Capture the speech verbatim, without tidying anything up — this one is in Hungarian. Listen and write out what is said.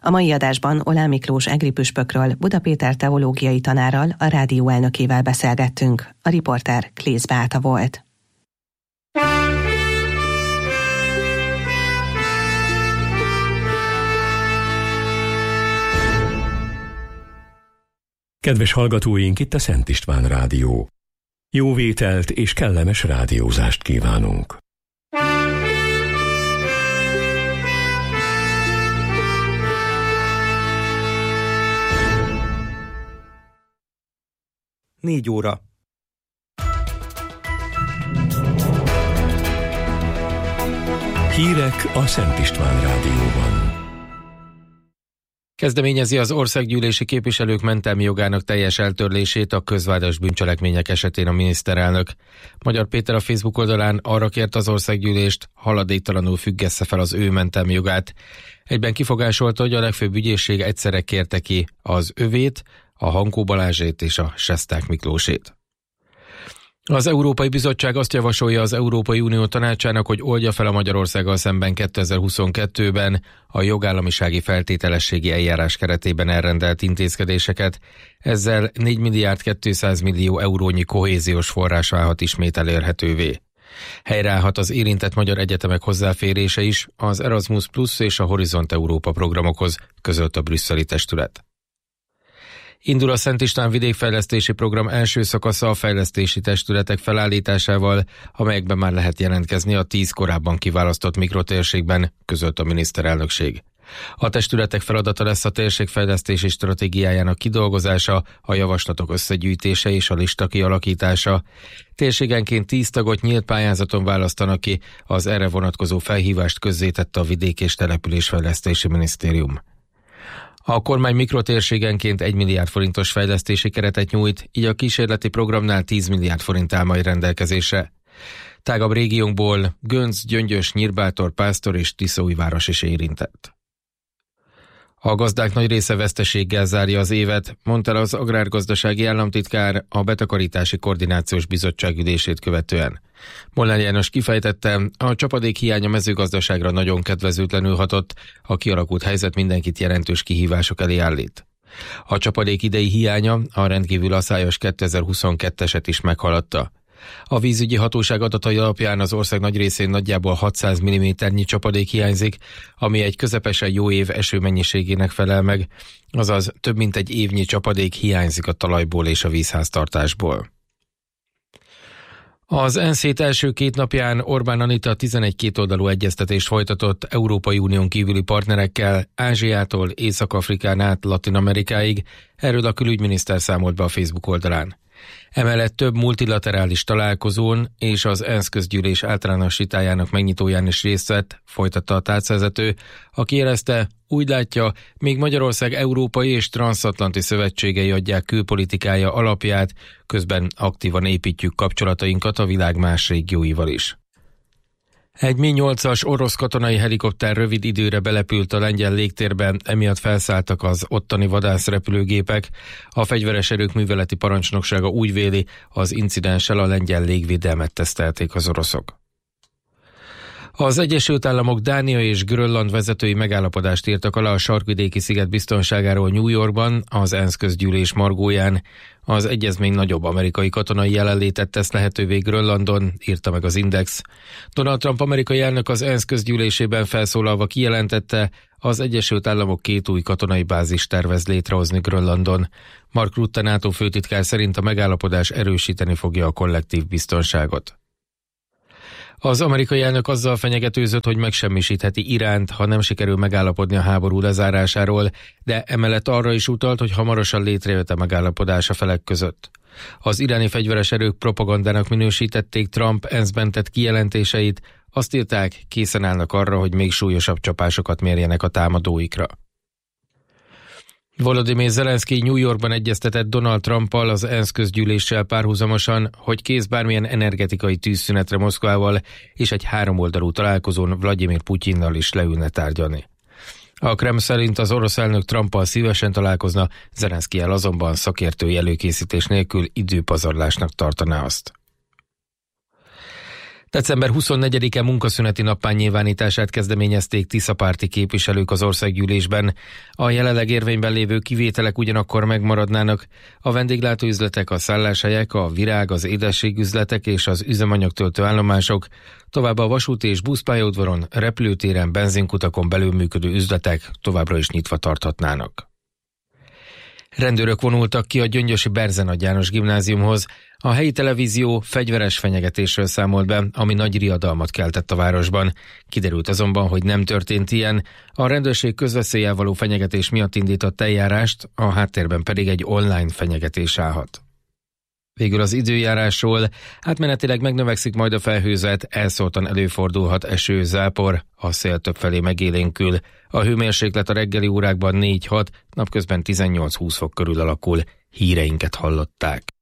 A mai adásban Oláh Miklós egri püspökről, Buda Péter teológiai tanárral, a rádió elnökével beszélgettünk. A riporter Klész Beáta volt. Kedves hallgatóink, itt a Szent István Rádió. Jó vételt és kellemes rádiózást kívánunk. Négy óra. Hírek a Szent István Rádióban. Kezdeményezi az országgyűlési képviselők mentelmi jogának teljes eltörlését a közvádas bűncselekmények esetén a miniszterelnök. Magyar Péter a Facebook oldalán arra kért az országgyűlést, haladéktalanul függesse fel az ő mentelmi jogát. Egyben kifogásolta, hogy a legfőbb ügyészség egyszerre kérte ki az övét, a Hankó Balázsét és a Sesták Miklósét. Az Európai Bizottság azt javasolja az Európai Unió Tanácsának, hogy oldja fel a Magyarországgal szemben kétezer-huszonkettőben a jogállamisági feltételességi eljárás keretében elrendelt intézkedéseket. Ezzel négy milliárd kétszáz millió eurónyi kohéziós forrás válhat ismét elérhetővé. Helyreállhat az érintett magyar egyetemek hozzáférése is az Erasmus Plus és a Horizont Európa programokhoz, közölt a brüsszeli testület. Indul a Szent István vidékfejlesztési program első szakasza a fejlesztési testületek felállításával, amelyekben már lehet jelentkezni a tíz korábban kiválasztott mikrotérségben, közölt a miniszterelnökség. A testületek feladata lesz a térségfejlesztési stratégiájának kidolgozása, a javaslatok összegyűjtése és a lista kialakítása. Térségenként tíz tagot nyílt pályázaton választanak ki, az erre vonatkozó felhívást közzétette a Vidék- és Településfejlesztési Minisztérium. A kormány mikrotérségenként egy milliárd forintos fejlesztési keretet nyújt, így a kísérleti programnál tíz milliárd forint áll majd rendelkezésre. Tágabb régiónkból Gönc, Gyöngyös, Nyírbátor, Pásztor és Tiszaújváros is érintett. A gazdák nagy része veszteséggel zárja az évet, mondta az agrárgazdasági államtitkár a Betakarítási Koordinációs Bizottság ülését követően. Molnár János kifejtette, a csapadék hiánya mezőgazdaságra nagyon kedvezőtlenül hatott, a kialakult helyzet mindenkit jelentős kihívások elé állít. A csapadék idei hiánya a rendkívül aszályos kétezer-huszonkettőeset is meghaladta. A vízügyi hatóság adatai alapján az ország nagy részén nagyjából hatszáz milliméternyi csapadék hiányzik, ami egy közepesen jó év esőmennyiségének felel meg, azaz több mint egy évnyi csapadék hiányzik a talajból és a vízháztartásból. Az ENSZ hét első két napján Orbán Anita tizenegy kétoldalú egyeztetést folytatott Európai Unión kívüli partnerekkel, Ázsiától Észak-Afrikán át Latin-Amerikáig, erről a külügyminiszter számolt be a Facebook oldalán. Emellett több multilaterális találkozón és az ENSZ közgyűlés általános vitájának megnyitóján is részt vett, folytatta a tárcavezető, aki jelezte, úgy látja, még Magyarország európai és transzatlanti szövetségei adják külpolitikája alapját, közben aktívan építjük kapcsolatainkat a világ más régióival is. Egy MiG nyolcas orosz katonai helikopter rövid időre belepült a lengyel légtérbe, emiatt felszálltak az ottani vadászrepülőgépek. A fegyveres erők műveleti parancsnoksága úgy véli, az incidenssel a lengyel légvédelmet tesztelték az oroszok. Az Egyesült Államok, Dánia és Grönland vezetői megállapodást írtak alá a sarkvidéki sziget biztonságáról New Yorkban, az ENSZ közgyűlés margóján. Az egyezmény nagyobb amerikai katonai jelenlétet tesz lehetővé Grönlandon, írta meg az Index. Donald Trump amerikai elnök az ENSZ közgyűlésében felszólalva kijelentette, az Egyesült Államok két új katonai bázist tervez létrehozni Grönlandon. Mark Rutte NATO főtitkár szerint a megállapodás erősíteni fogja a kollektív biztonságot. Az amerikai elnök azzal fenyegetőzött, hogy megsemmisítheti Iránt, ha nem sikerül megállapodni a háború lezárásáról, de emellett arra is utalt, hogy hamarosan létrejött a megállapodás a felek között. Az iráni fegyveres erők propagandának minősítették Trump ENSZ-ben tett kijelentéseit, azt írták, készen állnak arra, hogy még súlyosabb csapásokat mérjenek a támadóikra. Volodymyr Zelenszky New Yorkban egyeztetett Donald Trumpal az ENSZ közgyűléssel párhuzamosan, hogy kész bármilyen energetikai tűzszünetre Moszkvával, és egy háromoldalú találkozón Vladimir Putyinnal is leülne tárgyalni. A Kreml szerint az orosz elnök Trumpal szívesen találkozna, Zelenszkyjel azonban szakértői előkészítés nélkül időpazarlásnak tartaná azt. december huszonnegyedike munkaszüneti nappá nyilvánítását kezdeményezték tiszapárti képviselők az országgyűlésben. A jelenleg érvényben lévő kivételek ugyanakkor megmaradnának. A vendéglátóüzletek, a szálláshelyek, a virág, az édességüzletek és az üzemanyagtöltő állomások, továbbá a vasúti és buszpályaudvaron, repülőtéren, benzinkutakon belül működő üzletek továbbra is nyitva tarthatnának. Rendőrök vonultak ki a gyöngyösi Berzenagy János gimnáziumhoz. A helyi televízió fegyveres fenyegetésről számolt be, ami nagy riadalmat keltett a városban. Kiderült azonban, hogy nem történt ilyen. A rendőrség közveszéllyel való fenyegetés miatt indított eljárást, a háttérben pedig egy online fenyegetés állhat. Végül az időjárásról: átmenetileg megnövekszik majd a felhőzet, elszórtan előfordulhat eső, zápor, a szél többfelé megélénkül. A hőmérséklet a reggeli órákban négy-hat, napközben tizennyolc-húsz fok körül alakul. Híreinket hallották.